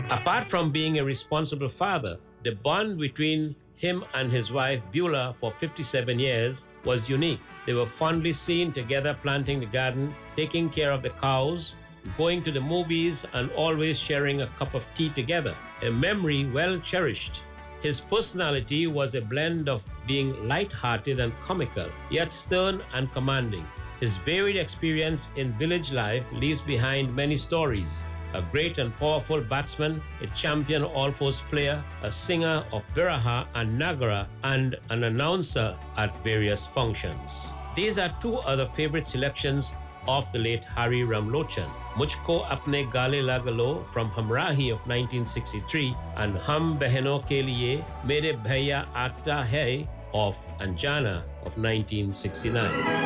Apart from being a responsible father, the bond between him and his wife Beulah for 57 years was unique. They were fondly seen together planting the garden, taking care of the cows, going to the movies, and always sharing a cup of tea together, a memory well cherished. His personality was a blend of being light-hearted and comical, yet stern and commanding. His varied experience in village life leaves behind many stories. A great and powerful batsman, a champion all-force player, a singer of Biraha and Nagara, and an announcer at various functions. These are two other favorite selections of the late Hari Ramlochan, Mujhko Apne Gale Lagalo from Hamrahi of 1963 and Hum Behno Ke Liye Mere Bhaiya Aata Hai of Anjana of 1969.